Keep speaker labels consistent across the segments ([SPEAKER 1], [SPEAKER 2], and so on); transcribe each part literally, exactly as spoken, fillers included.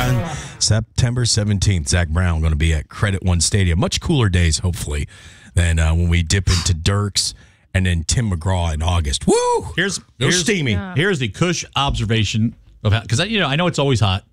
[SPEAKER 1] dun. September seventeenth, Zach Brown going to be at Credit One Stadium. Much cooler days, hopefully, than uh, when we dip into Dirks and then Tim McGraw in August. Woo!
[SPEAKER 2] Here's,
[SPEAKER 1] It was
[SPEAKER 2] here's
[SPEAKER 1] steamy.
[SPEAKER 2] Yeah. Here's the Kush observation of how, because you know I know it's always hot.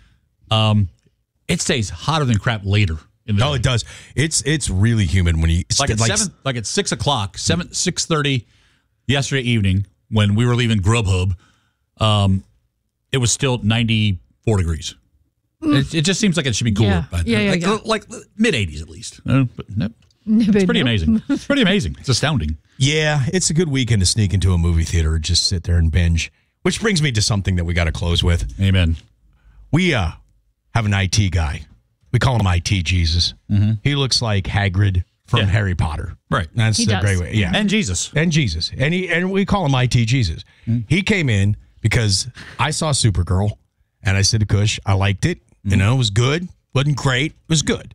[SPEAKER 2] Um, it stays hotter than crap later. In the
[SPEAKER 1] oh,
[SPEAKER 2] day.
[SPEAKER 1] it does. It's it's really humid when you
[SPEAKER 2] like at
[SPEAKER 1] like,
[SPEAKER 2] seven, like at six o'clock, seven six thirty yesterday evening when we were leaving Grubhub. Um, it was still ninety-four degrees. Mm. It, it just seems like it should be cooler.
[SPEAKER 3] Yeah.
[SPEAKER 2] But
[SPEAKER 3] Yeah, yeah,
[SPEAKER 2] like,
[SPEAKER 3] yeah.
[SPEAKER 2] like mid eighties at least. Uh, but no, it's pretty amazing. It's pretty amazing. It's astounding.
[SPEAKER 1] Yeah, it's a good weekend to sneak into a movie theater and just sit there and binge. Which brings me to something that we got to close with.
[SPEAKER 2] Amen.
[SPEAKER 1] We uh have an I T guy. We call him I T Jesus. Mm-hmm. He looks like Hagrid from
[SPEAKER 2] Yeah.
[SPEAKER 1] Harry Potter.
[SPEAKER 2] Right.
[SPEAKER 1] That's
[SPEAKER 3] He
[SPEAKER 1] a
[SPEAKER 3] does.
[SPEAKER 1] great way. Yeah.
[SPEAKER 2] And Jesus.
[SPEAKER 1] And Jesus. And he and we call him I T Jesus. Mm-hmm. He came in because I saw Supergirl and I said to Kush, I liked it. Mm-hmm. You know, it was good. Wasn't great. It was good.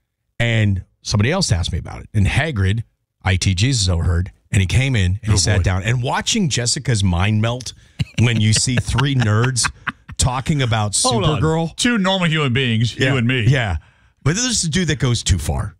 [SPEAKER 1] And somebody else asked me about it. And Hagrid, I T Jesus overheard, and he came in and
[SPEAKER 2] Oh,
[SPEAKER 1] he sat
[SPEAKER 2] boy.
[SPEAKER 1] down. And watching Jessica's mind melt when you see three nerds talking about
[SPEAKER 2] Hold on.
[SPEAKER 1] Supergirl.
[SPEAKER 2] Two normal human beings,
[SPEAKER 1] Yeah.
[SPEAKER 2] you and me.
[SPEAKER 1] Yeah. But this is a dude that goes too far.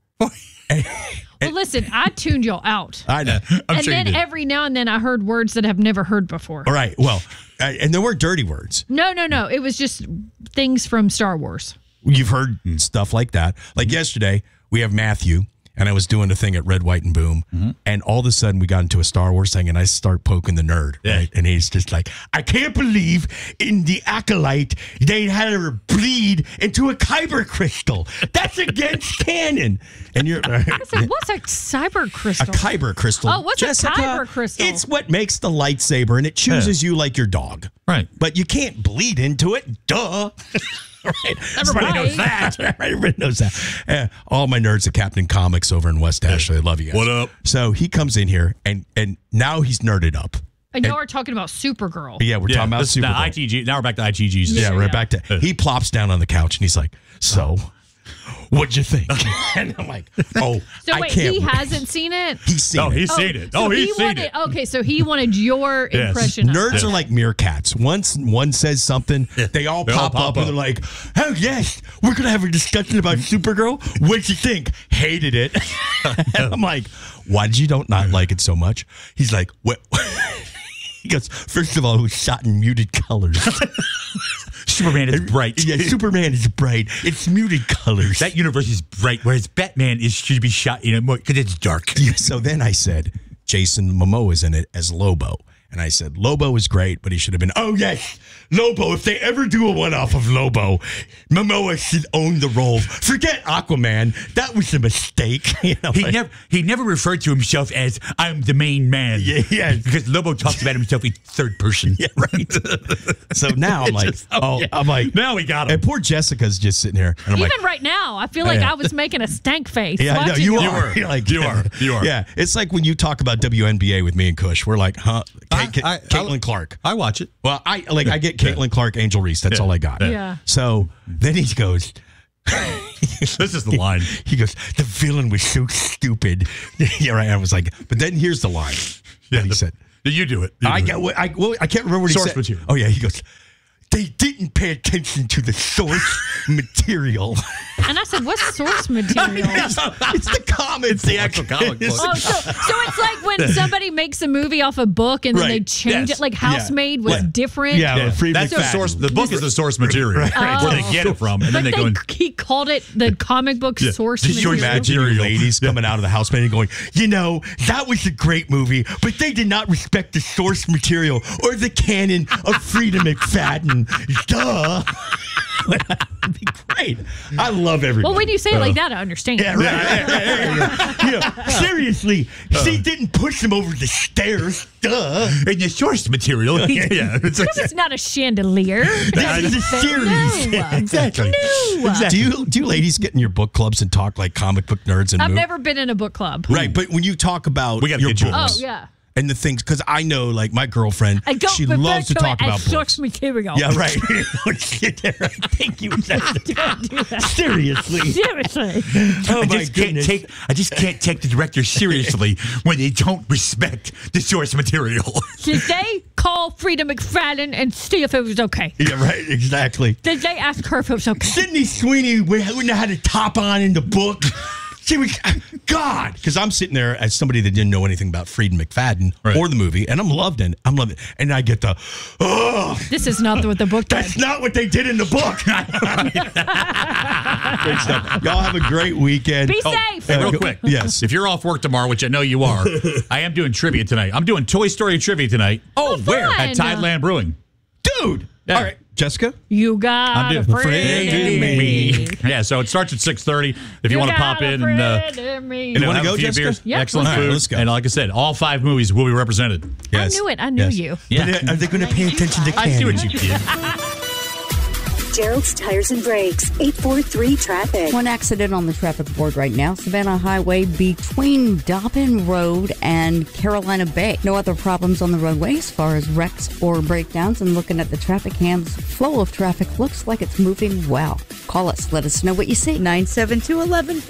[SPEAKER 3] Well, listen, I tuned y'all out.
[SPEAKER 1] I know.
[SPEAKER 2] I'm
[SPEAKER 3] and
[SPEAKER 2] sure
[SPEAKER 3] then
[SPEAKER 2] you did.
[SPEAKER 3] every now and then I heard words that I've never heard before.
[SPEAKER 1] All right. Well, uh, and there weren't dirty words.
[SPEAKER 3] No, no, no. It was just things from Star Wars.
[SPEAKER 1] You've heard stuff like that. Like yesterday, we have Matthew, and I was doing a thing at Red, White, and Boom,
[SPEAKER 2] Mm-hmm.
[SPEAKER 1] and all of a sudden we got into a Star Wars thing, and I start poking the nerd,
[SPEAKER 2] Yeah.
[SPEAKER 1] right? And he's just like, I can't believe in the Acolyte they had her bleed into a kyber crystal. That's against canon. And you're
[SPEAKER 3] I said, what's a cyber
[SPEAKER 1] a
[SPEAKER 3] crystal?
[SPEAKER 1] kyber crystal.
[SPEAKER 3] Oh, what's a
[SPEAKER 1] Jessica,
[SPEAKER 3] kyber crystal?
[SPEAKER 1] It's what makes the lightsaber, and it chooses you like your dog.
[SPEAKER 2] Right.
[SPEAKER 1] But you can't bleed into it. Duh. Right.
[SPEAKER 2] Everybody
[SPEAKER 3] Right.
[SPEAKER 2] knows that.
[SPEAKER 1] Everybody knows that. Uh, all my nerds at Captain Comics over in West Ashley. I love you guys.
[SPEAKER 2] What up?
[SPEAKER 1] So he comes in here, and and now he's nerded up.
[SPEAKER 3] and y'all are talking about Supergirl.
[SPEAKER 1] Yeah, we're
[SPEAKER 2] Yeah,
[SPEAKER 1] talking about
[SPEAKER 2] this- now,
[SPEAKER 1] Supergirl.
[SPEAKER 2] I T G. Now we're back to I T Gs.
[SPEAKER 1] Yeah,
[SPEAKER 3] Yeah,
[SPEAKER 1] we're
[SPEAKER 3] yeah.
[SPEAKER 1] back to. He plops down on the couch, and he's like, so. What'd you think? And I'm like, oh,
[SPEAKER 3] So
[SPEAKER 1] I
[SPEAKER 3] wait,
[SPEAKER 1] can't
[SPEAKER 3] he
[SPEAKER 1] wait.
[SPEAKER 3] hasn't seen it?
[SPEAKER 1] He's seen
[SPEAKER 2] Oh,
[SPEAKER 1] it.
[SPEAKER 2] he's seen it.
[SPEAKER 3] so
[SPEAKER 2] Oh,
[SPEAKER 3] he
[SPEAKER 2] he's seen
[SPEAKER 3] wanted,
[SPEAKER 2] it.
[SPEAKER 3] Okay, so he wanted your
[SPEAKER 2] Yes.
[SPEAKER 3] impression of it.
[SPEAKER 1] Nerds are like meerkats. Once one says something, they all
[SPEAKER 2] They all
[SPEAKER 1] pop,
[SPEAKER 2] pop
[SPEAKER 1] up, and
[SPEAKER 2] up.
[SPEAKER 1] they're like, "Oh yes, we're gonna have a discussion about Supergirl. What'd you think? Hated it." And I'm like, "Why did you don't not like it so much?" He's like, "What?" He goes, first of all, it was shot in muted colors.
[SPEAKER 2] Superman is bright.
[SPEAKER 1] Yeah, Superman is bright. It's muted colors.
[SPEAKER 2] That universe is bright, whereas Batman is should be shot in a because it's dark.
[SPEAKER 1] Yeah, so then I said, Jason Momoa is in it as Lobo. And I said, Lobo is great, but he should have been, oh, yes, Lobo. If they ever do a one-off of Lobo, Momoa should own the role. Forget Aquaman. That was a mistake. You know,
[SPEAKER 2] He
[SPEAKER 1] like-
[SPEAKER 2] never he never referred to himself as I'm the main man.
[SPEAKER 1] Yeah, yeah.
[SPEAKER 2] Because Lobo talks about himself in third person.
[SPEAKER 1] Yeah, right. So now I'm like,
[SPEAKER 2] just-
[SPEAKER 1] oh,
[SPEAKER 2] oh, yeah.
[SPEAKER 1] I'm like,
[SPEAKER 2] Now we got him.
[SPEAKER 1] And poor Jessica's just sitting here. And I'm
[SPEAKER 3] Even
[SPEAKER 1] like,
[SPEAKER 3] right now, I feel like
[SPEAKER 1] Yeah.
[SPEAKER 3] I was making a stank face.
[SPEAKER 1] yeah, I know,
[SPEAKER 3] watching
[SPEAKER 1] you
[SPEAKER 3] it.
[SPEAKER 1] are.
[SPEAKER 2] were.
[SPEAKER 1] You're like,
[SPEAKER 2] You are. You are.
[SPEAKER 1] Yeah, it's like when you talk about W N B A with me and Kush. We're like, huh? Kate,
[SPEAKER 2] I- I-
[SPEAKER 1] Caitlin Clark.
[SPEAKER 2] I watch it.
[SPEAKER 1] Well, I like I get Caitlin Clark, Angel Reese. That's
[SPEAKER 2] Yeah.
[SPEAKER 1] all I got.
[SPEAKER 3] Yeah.
[SPEAKER 1] So then he goes.
[SPEAKER 2] This is the line.
[SPEAKER 1] He goes, the villain was so stupid. Yeah, right. I was like, but then here's the line
[SPEAKER 2] Yeah,
[SPEAKER 1] that he
[SPEAKER 2] the-
[SPEAKER 1] said.
[SPEAKER 2] You do it. You
[SPEAKER 1] I
[SPEAKER 2] do
[SPEAKER 1] get.
[SPEAKER 2] it.
[SPEAKER 1] what- I well, I can't remember what
[SPEAKER 2] Source
[SPEAKER 1] he said.
[SPEAKER 2] material.
[SPEAKER 1] Oh yeah, he goes. They didn't pay attention to the source material.
[SPEAKER 3] And I said, what's source material?
[SPEAKER 1] it's, it's the comics.
[SPEAKER 2] It's the actual comic book.
[SPEAKER 3] Oh, so, so it's like when somebody makes a movie off a book and then
[SPEAKER 1] Right.
[SPEAKER 3] they change
[SPEAKER 2] Yes.
[SPEAKER 3] it. Like Housemaid was
[SPEAKER 1] Yeah.
[SPEAKER 3] different.
[SPEAKER 1] Yeah,
[SPEAKER 2] Yeah,
[SPEAKER 1] Free
[SPEAKER 2] that's the
[SPEAKER 1] McFadden.
[SPEAKER 2] source. The book is the source material.
[SPEAKER 1] Right.
[SPEAKER 2] Where they get it from, and
[SPEAKER 3] But
[SPEAKER 2] then they
[SPEAKER 3] they,
[SPEAKER 2] go. In,
[SPEAKER 3] he called it the comic book
[SPEAKER 2] Yeah.
[SPEAKER 3] source
[SPEAKER 2] Did you
[SPEAKER 3] material.
[SPEAKER 1] Imagine you
[SPEAKER 2] Material.
[SPEAKER 1] ladies coming out of the house and going, you know, that was a great movie, but they did not respect the source material or the canon of Frida McFadden. Duh. That'd be great. I love everybody.
[SPEAKER 3] Well, when you say it like that, I understand.
[SPEAKER 1] Yeah, right. right, right, right. You know, seriously, she didn't push him over the stairs. Duh.
[SPEAKER 2] in the source material. Yeah, it's like,
[SPEAKER 3] This is not a chandelier.
[SPEAKER 1] That is a series.
[SPEAKER 3] No.
[SPEAKER 1] Exactly.
[SPEAKER 3] No.
[SPEAKER 1] Do you do you ladies get in your book clubs and talk like comic book nerds and
[SPEAKER 3] I've
[SPEAKER 1] move?
[SPEAKER 3] never been in a book club.
[SPEAKER 1] Right, but when you talk about
[SPEAKER 2] We gotta
[SPEAKER 1] your
[SPEAKER 2] get you
[SPEAKER 1] books,
[SPEAKER 3] Oh, yeah.
[SPEAKER 1] and the things, because I know, like, my girlfriend,
[SPEAKER 3] I don't
[SPEAKER 1] she
[SPEAKER 3] refer
[SPEAKER 1] loves to
[SPEAKER 3] to
[SPEAKER 1] talk
[SPEAKER 3] it
[SPEAKER 1] about
[SPEAKER 3] as source
[SPEAKER 1] books.
[SPEAKER 3] material.
[SPEAKER 1] Yeah, right. Thank you. Seriously.
[SPEAKER 3] Seriously.
[SPEAKER 1] Oh,
[SPEAKER 4] I
[SPEAKER 1] my
[SPEAKER 4] just can't
[SPEAKER 1] goodness.
[SPEAKER 4] take. I just can't take the director seriously when they don't respect the source material.
[SPEAKER 3] Did they call Frida McFadden and see if it was okay?
[SPEAKER 1] Yeah, right. Exactly.
[SPEAKER 3] Did they ask her if it was okay?
[SPEAKER 1] Sydney Sweeney wouldn't have had a top on in the book. She was, God, because I'm sitting there as somebody that didn't know anything about Frida McFadden
[SPEAKER 2] Right.
[SPEAKER 1] or the movie, and I'm loving it. I'm loving it, and I get the, oh,
[SPEAKER 3] This is not what the book did.
[SPEAKER 1] that's not what they did in the book. Great stuff. Y'all have a great weekend.
[SPEAKER 3] Be
[SPEAKER 1] Oh,
[SPEAKER 3] safe.
[SPEAKER 2] Hey, real
[SPEAKER 1] go-
[SPEAKER 2] quick.
[SPEAKER 1] Yes.
[SPEAKER 2] If you're off work tomorrow, which I know you are, I am doing trivia tonight. I'm doing Toy Story trivia tonight.
[SPEAKER 1] Oh, where?
[SPEAKER 3] fun.
[SPEAKER 2] At Tideland Brewing.
[SPEAKER 1] Dude.
[SPEAKER 2] Yeah.
[SPEAKER 1] All right. Jessica?
[SPEAKER 3] You got
[SPEAKER 2] I'm
[SPEAKER 3] a
[SPEAKER 2] doing
[SPEAKER 3] friend in me.
[SPEAKER 2] Yeah, so it starts at six thirty. If you, want to
[SPEAKER 3] got
[SPEAKER 2] pop
[SPEAKER 3] a
[SPEAKER 2] in and uh,
[SPEAKER 3] friend in me.
[SPEAKER 2] you know,
[SPEAKER 1] wanna
[SPEAKER 2] have
[SPEAKER 1] go,
[SPEAKER 2] a few
[SPEAKER 1] Jessica?
[SPEAKER 2] beers,
[SPEAKER 3] Yep,
[SPEAKER 2] excellent
[SPEAKER 3] let's
[SPEAKER 1] go.
[SPEAKER 2] food,
[SPEAKER 1] All right, let's go.
[SPEAKER 2] and like I said, all five movies will be represented.
[SPEAKER 1] Yes.
[SPEAKER 3] I knew it. I knew
[SPEAKER 1] Yes.
[SPEAKER 3] you.
[SPEAKER 2] Yeah,
[SPEAKER 1] But, uh, are they going to pay attention to
[SPEAKER 2] I see what
[SPEAKER 1] Candy?
[SPEAKER 2] you did.
[SPEAKER 5] Gerald's Tires and Brakes, eight four three traffic.
[SPEAKER 6] One accident on the traffic board right now, Savannah Highway between Dobbin Road and Carolina Bay. No other problems on the roadway as far as wrecks or breakdowns, and looking at the traffic cams, flow of traffic looks like it's moving well. Call us, let us know what you see.
[SPEAKER 7] nine seven two, eleven